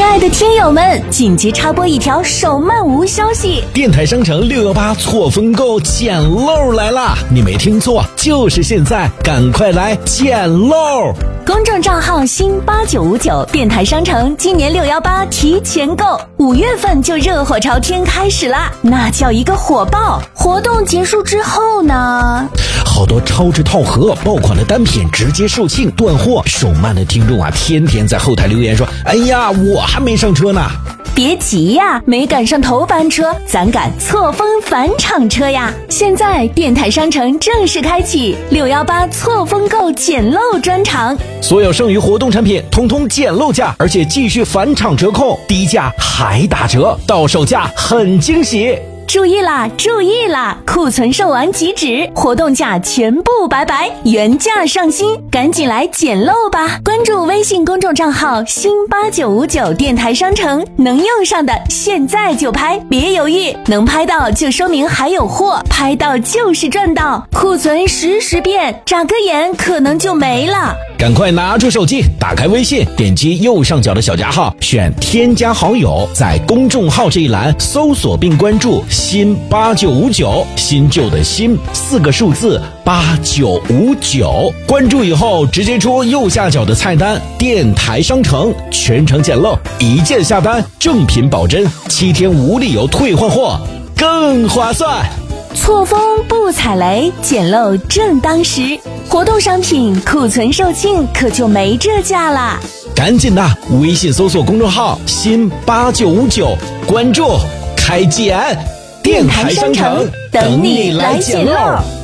爱的听友们，紧急插播一条手慢无消息， 电台商城618错峰购捡漏来啦！你没听错，就是现在，赶快来捡漏！ 公众账号新8959，电台商城今年618提前购，5月份就热火朝天开始啦，那叫一个火爆！活动结束之后呢， 好多超值套盒、爆款的单品直接售罄断货，手慢的听众啊，天天在后台留言说：“哎呀，我还没上车呢。” 别急呀，没赶上头班车，咱赶错峰返场车呀！现在电台商城正式开启618错峰购捡漏专场， 所有剩余活动产品统统捡漏价，而且继续返场折扣，低价还打折，到手价很惊喜。 注意啦，注意啦！库存售完即止，活动价全部拜拜，原价上新，赶紧来捡漏吧！关注微信公众账号新8959电台商城，能用上的现在就拍，别犹豫，能拍到就说明还有货，拍到就是赚到，库存实时变，眨个眼可能就没了。 赶快拿出手机，打开微信，点击右上角的小加号，选添加好友，在公众号这一栏搜索并关注新8959，新旧的新4个数字8959，关注以后直接出右下角的菜单电台商城，全程捡漏，一键下单，正品保真，7天无理由退换货，更划算。 错峰不踩雷，捡漏正当时，活动商品库存售罄可就没这价啦！ 赶紧的，微信搜索公众号新8959，关注开捡，电台商城等你来捡漏。